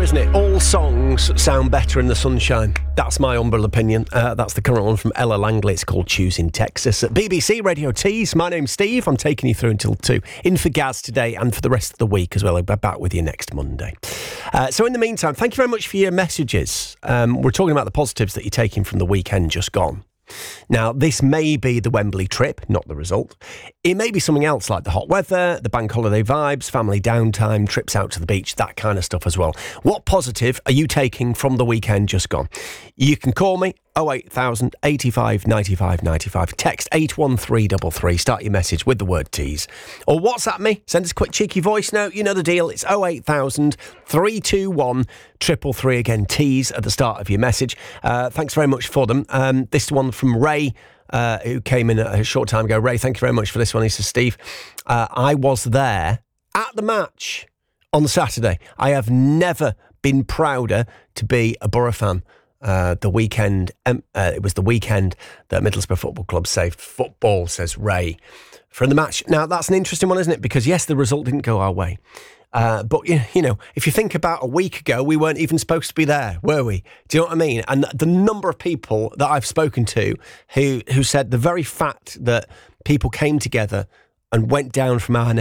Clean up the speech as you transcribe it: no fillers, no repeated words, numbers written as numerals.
isn't it? All songs sound better in the sunshine. That's my humble opinion. That's the current one from Ella Langley. It's called Choosing Texas at BBC Radio Tees. My name's Steve. I'm taking you through until 2. In for Gaz today and for the rest of the week as well. I'll be back with you next Monday. So in the meantime, thank you very much for your messages. We're talking about the positives that you're taking from the weekend just gone. Now, this may be the Wembley trip, not the result. It may be something else like the hot weather, the bank holiday vibes, family downtime, trips out to the beach, that kind of stuff as well. What positive are you taking from the weekend just gone? You can call me 08000 85 95 95. Text 81333. Start your message with the word tease. Or WhatsApp me. Send us a quick cheeky voice note. You know the deal. It's 08000 321 333. Again, tease at the start of your message. Thanks very much for them. This one from Ray, who came in a short time ago. Ray, thank you very much for this one. He says, Steve, I was there at the match on Saturday. I have never been prouder to be a Borough fan. The weekend, it was the weekend that Middlesbrough Football Club saved football, says Ray, from the match. Now, that's an interesting one, isn't it? Because, yes, the result didn't go our way. But, you know, if you think about a week ago, we weren't even supposed to be there, were we? Do you know what I mean? And the number of people that I've spoken to who said the very fact that people came together and went down from our